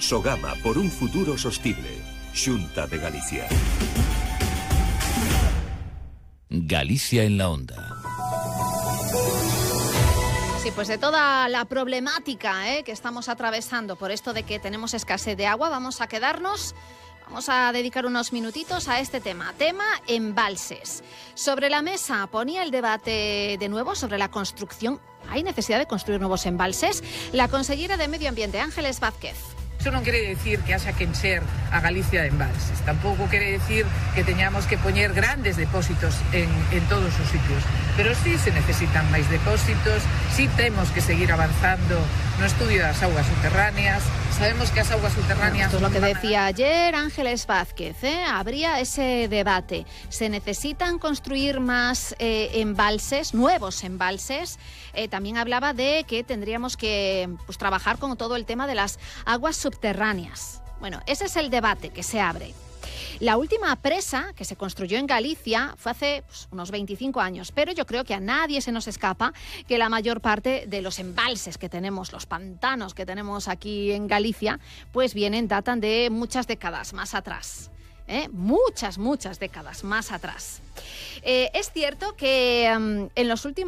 Sogama por un futuro sostible. Xunta de Galicia. Galicia en la onda. Sí, pues de toda la problemática que estamos atravesando por esto de que tenemos escasez de agua, vamos a dedicar unos minutitos a este tema embalses. Sobre la mesa ponía el debate de nuevo sobre la construcción. ¿Hay necesidad de construir nuevos embalses? La consellera de Medio Ambiente, Ángeles Vázquez. Eso non quere decir que haxa que encher a Galicia de embalses. Tampouco quere decir que teñamos que poñer grandes depósitos en todos os sitios. Pero sí se necesitan máis depósitos, sí temos que seguir avanzando no estudio das augas subterráneas. Sabemos que as augas subterráneas... Esto es lo que decía ayer Ángeles Vázquez. Habría ese debate. ¿Se necesitan construir más embalses, nuevos embalses? También hablaba de que tendríamos que trabajar con todo el tema de las aguas subterráneas. Bueno, ese es el debate que se abre. La última presa que se construyó en Galicia fue hace unos 25 años, pero yo creo que a nadie se nos escapa que la mayor parte de los embalses que tenemos, los pantanos que tenemos aquí en Galicia, pues datan de muchas décadas más atrás. Muchas décadas más atrás. Es cierto que en los últimos